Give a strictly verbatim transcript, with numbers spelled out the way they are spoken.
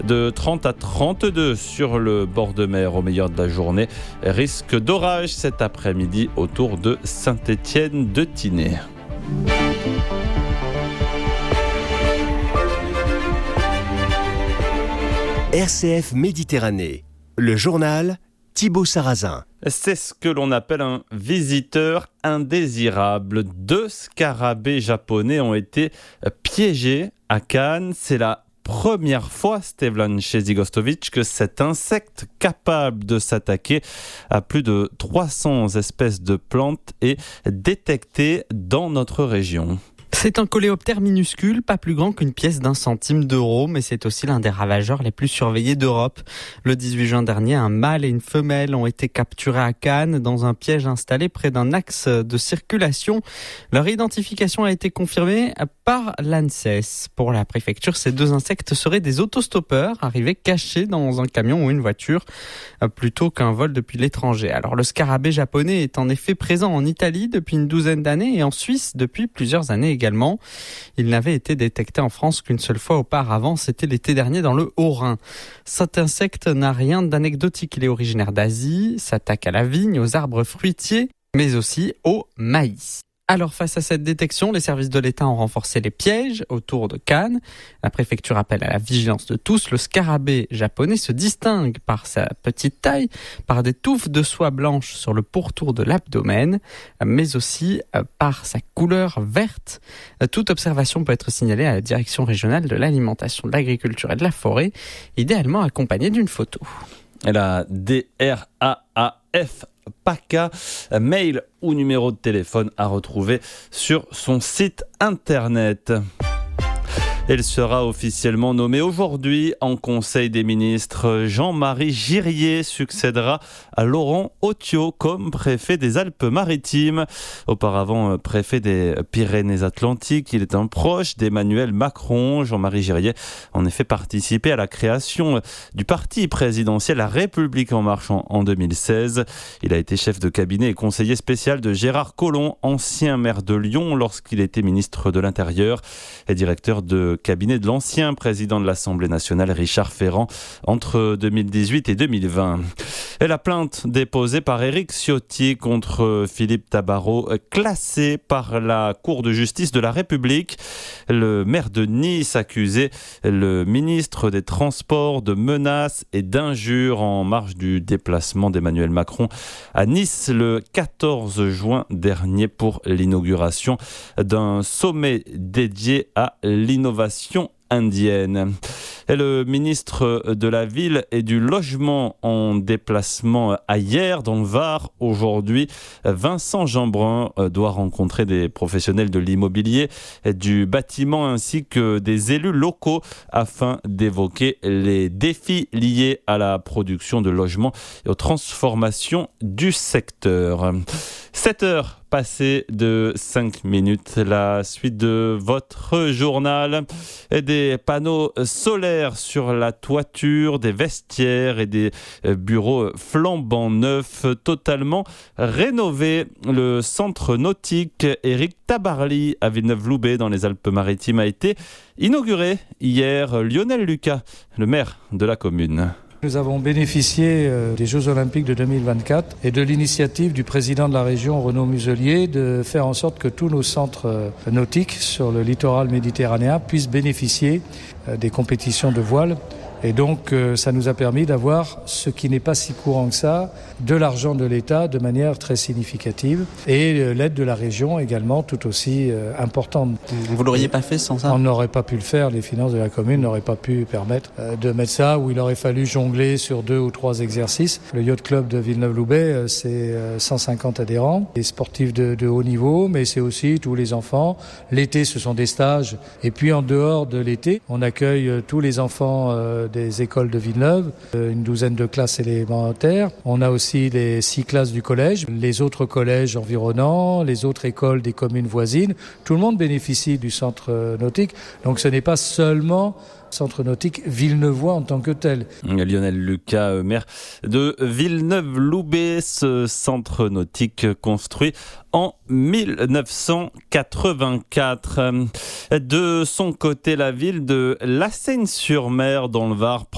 de trente à trente-deux sur le bord de mer au meilleur de la journée. Risque d'orage cet après-midi autour de Saint-Étienne-de-Tinée. R C F Méditerranée, le journal Thibaut Sarrazin. C'est ce que l'on appelle un visiteur indésirable. Deux scarabées japonais ont été piégés à Cannes. C'est la première fois, Stevlan Chezigostovic, que cet insecte capable de s'attaquer à plus de trois cents espèces de plantes est détecté dans notre région. C'est un coléoptère minuscule, pas plus grand qu'une pièce d'un centime d'euro, mais c'est aussi l'un des ravageurs les plus surveillés d'Europe. Le dix-huit juin dernier, un mâle et une femelle ont été capturés à Cannes dans un piège installé près d'un axe de circulation. Leur identification a été confirmée par l'ANSES. Pour la préfecture, ces deux insectes seraient des autostoppeurs arrivés cachés dans un camion ou une voiture plutôt qu'un vol depuis l'étranger. Alors le scarabée japonais est en effet présent en Italie depuis une douzaine d'années et en Suisse depuis plusieurs années également. Il n'avait été détecté en France qu'une seule fois auparavant, c'était l'été dernier dans le Haut-Rhin. Cet insecte n'a rien d'anecdotique, il est originaire d'Asie, s'attaque à la vigne, aux arbres fruitiers, mais aussi au maïs. Alors face à cette détection, les services de l'État ont renforcé les pièges autour de Cannes. La préfecture appelle à la vigilance de tous. Le scarabée japonais se distingue par sa petite taille, par des touffes de soie blanche sur le pourtour de l'abdomen, mais aussi par sa couleur verte. Toute observation peut être signalée à la Direction régionale de l'alimentation, de l'agriculture et de la forêt, idéalement accompagnée d'une photo. Et la D R A A F PACA, mail ou numéro de téléphone à retrouver sur son site internet. Elle sera officiellement nommée aujourd'hui en Conseil des ministres. Jean-Marie Girier succédera à Laurent Otio comme préfet des Alpes-Maritimes. Auparavant préfet des Pyrénées-Atlantiques, il est un proche d'Emmanuel Macron. Jean-Marie Girier a en effet participé à la création du parti présidentiel La République En Marche en deux mille seize. Il a été chef de cabinet et conseiller spécial de Gérard Collomb, ancien maire de Lyon lorsqu'il était ministre de l'Intérieur et directeur de cabinet de l'ancien président de l'Assemblée nationale Richard Ferrand entre deux mille dix-huit et deux mille vingt. Et la plainte déposée par Éric Ciotti contre Philippe Tabarot, classée par la Cour de justice de la République. Le maire de Nice accusait le ministre des Transports de menaces et d'injures en marge du déplacement d'Emmanuel Macron à Nice le quatorze juin dernier pour l'inauguration d'un sommet dédié à l'innovation indienne. Et le ministre de la Ville et du Logement en déplacement à Hyères dans le Var. Aujourd'hui, Vincent Jeanbrun doit rencontrer des professionnels de l'immobilier, du bâtiment ainsi que des élus locaux afin d'évoquer les défis liés à la production de logements et aux transformations du secteur. sept heures passées de cinq minutes. La suite de votre journal. Et des panneaux solaires sur la toiture, des vestiaires et des bureaux flambant neufs, totalement rénovés. Le centre nautique Éric Tabarly à Villeneuve-Loubet dans les Alpes-Maritimes a été inauguré hier. Lionel Lucas, le maire de la commune. Nous avons bénéficié des Jeux Olympiques de deux mille vingt-quatre et de l'initiative du président de la région, Renaud Muselier, de faire en sorte que tous nos centres nautiques sur le littoral méditerranéen puissent bénéficier des compétitions de voile. Et donc, euh, ça nous a permis d'avoir, ce qui n'est pas si courant que ça, de l'argent de l'État de manière très significative et euh, l'aide de la région également tout aussi euh, importante. Vous l'auriez pas fait sans ça ? On n'aurait pas pu le faire, les finances de la commune n'auraient pas pu permettre euh, de mettre ça où il aurait fallu jongler sur deux ou trois exercices. Le Yacht Club de Villeneuve-Loubet, euh, c'est euh, cent cinquante adhérents, des sportifs de, de haut niveau, mais c'est aussi tous les enfants. L'été, ce sont des stages. Et puis en dehors de l'été, on accueille euh, tous les enfants euh, des écoles de Villeneuve, une douzaine de classes élémentaires. On a aussi les six classes du collège, les autres collèges environnants, les autres écoles des communes voisines. Tout le monde bénéficie du centre nautique. Donc ce n'est pas seulement centre nautique villeneuvois en tant que tel. Lionel Lucas, maire de Villeneuve-Loubet, ce centre nautique construit en mille neuf cent quatre-vingt-quatre. De son côté, la ville de La Seyne-sur-Mer dans le Var